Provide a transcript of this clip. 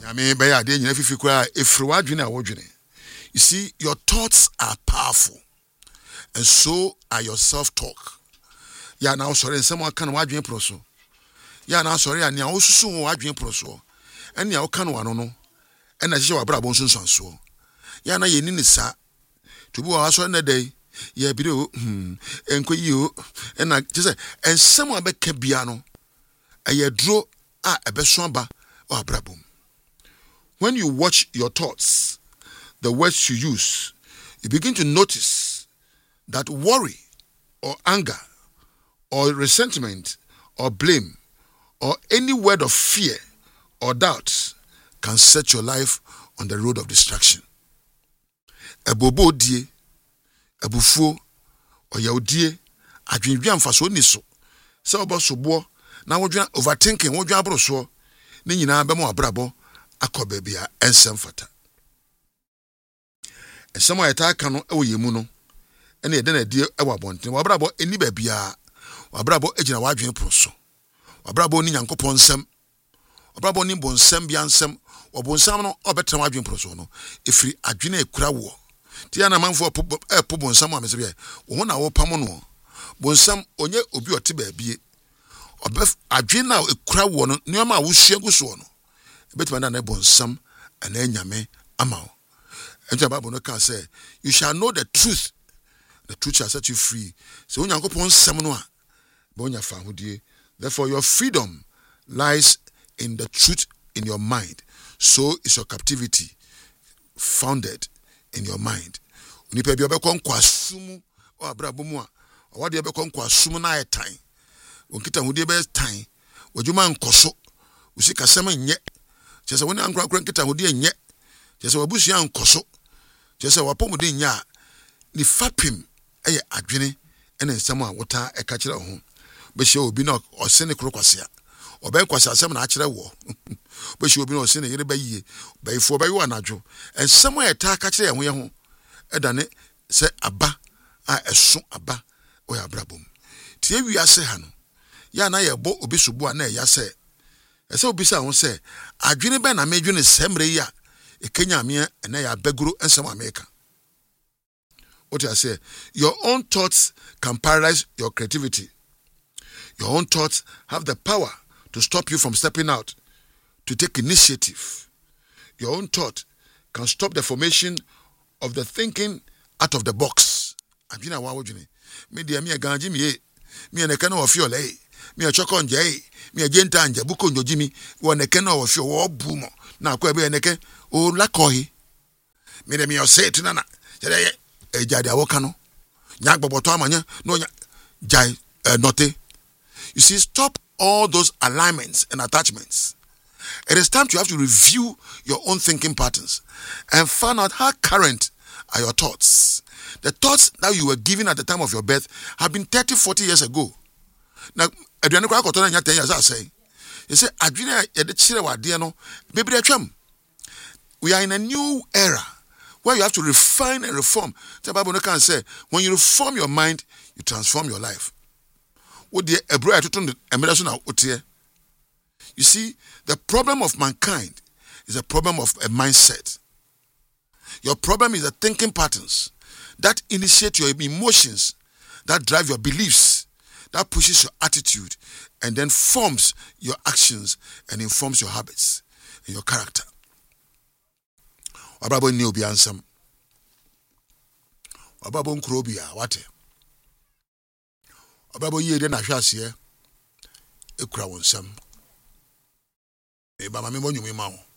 I mean, by a day, if you cry, if you are doing. You see, your thoughts are powerful, and so are your self-talk. Yeah, now sorry, someone can watch you proso. Yeah, now sorry, and now also watch you proso. And now can one no, and I show a brabon so. Yeah, now you need sa to be also in the day. Yeah, video, and you, and I just say, and someone be kebiano, a ye draw a beswamba or a brabum. When you watch your thoughts, the words you use, you begin to notice that worry or anger or resentment or blame or any word of fear or doubt can set your life on the road of destruction. Ebobo die, ebufuo, oyawdie, adwendwan faso ni so. Se obo sobo na wodwan overthinking, wodwan abroso, ni nyina be mo abrabo akọ bia ensem fata. Ensem ayeta aka no ewo yemu no, ene ede na die ewo abonten. Wabrabo eni ba bia, wabrabo ejina wadwen proso. Wabrabo ni Nyankopon nsem. Wabrabo ni bonsem bia nsem, obonsam no obetra wadwen proso no, efiri adwene ekura wo. Ti ya na manfo epo bonsam amese bia, wo na wo pam no. Bonsam onye obi ote ba bie. Obef adwene na ekura wo no, nioma wo hye guso no. Betima na bonsam ana nyame amawo. And the Bible can say, you shall know the truth shall set you free. So when you go upon Samuel, therefore your freedom lies in the truth in your mind. So is your captivity founded in your mind. Unipe bi obekon kwasumu o abrabomu a o de obekon kwasumu na etan. Onkita hudie be tan. Ojuma nkoso. Usika sema nye. Chese woni ankra nkita hudie nye. Chese wabusu ya nkoso. Chese wapomude nya ni fapim eye adwene ene nsem a wota eka kire ho. Be hye obi na osene krokwasea. Obe kwasea asem na akire wo. Be hye obi na osene yire bayiye. Bayifo bayi wanadwo. Ensem a eta aka kire ho ye ho. Edane se aba a eso aba o ya brabom. Tie wiase ha no. Ya na ye bo obi subu a na ya se. Ese obi sa ho se adwene be na medwene semre ya Kenya mia and ya beguru and some America. What I say, your own thoughts can paralyze your creativity. Your own thoughts have the power to stop you from stepping out, to take initiative. Your own thought can stop the formation of the thinking out of the box. Ajina wa wojuni. Me dia me ganji me na kana ofio le. Me choko nje. Me jenta anje buko njojimi wo na kana ofio wo bumo. Na kwa be eneke o lakohi me dem yo say to nana jade ejade awoka no nya gboboto amanya no nya jai note. You see, stop all those alignments and attachments. It is time to have to review your own thinking patterns and find out how current are your thoughts. The thoughts that you were given at the time of your birth have been 30, 40 years ago. Now, aduane kwa koto na nya 10 years I say. You say adwene ye de chire wade no bebre atwam. We are in a new era where you have to refine and reform. The Bible can say, when you reform your mind, you transform your life. You see, the problem of mankind is a problem of a mindset. Your problem is the thinking patterns that initiate your emotions, that drive your beliefs, that pushes your attitude, and then forms your actions and informs your habits and your character. Wabrabo ni obi ansam. Wabrabo nkro obi a wate. Wabrabo yede na hwase ekura wonsam. E ba ma me bonyumi ma wo.